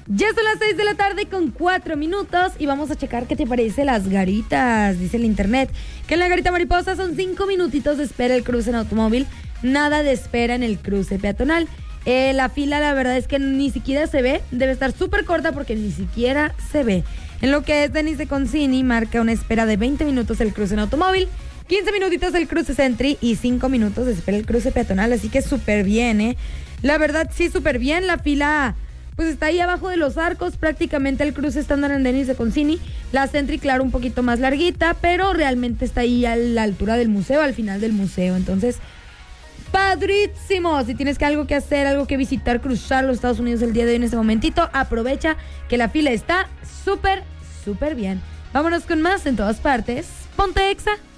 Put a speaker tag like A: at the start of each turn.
A: Ya son las 6 de la tarde con 4 minutos y vamos a checar qué te parece las garitas. Dice el internet que en la garita mariposa son 5 minutitos de espera el cruce en automóvil, nada de espera en el cruce peatonal. La fila la verdad es que ni siquiera se ve, debe estar súper corta porque ni siquiera se ve. En lo que es Denise Concini marca una espera de 20 minutos el cruce en automóvil, 15 minutitos el cruce Sentry y 5 minutos de espera el cruce peatonal, así que súper bien, ¿eh? La verdad sí, súper bien, la fila pues está ahí abajo de los arcos, prácticamente el cruce estándar en Denise Concini, la Sentry claro un poquito más larguita, pero realmente está ahí a la altura del museo, al final del museo, entonces padrísimo. Si tienes algo que hacer, algo que visitar, cruzar los Estados Unidos el día de hoy en este momentito, aprovecha que la fila está súper, súper bien. Vámonos con más en todas partes. Ponte Exa.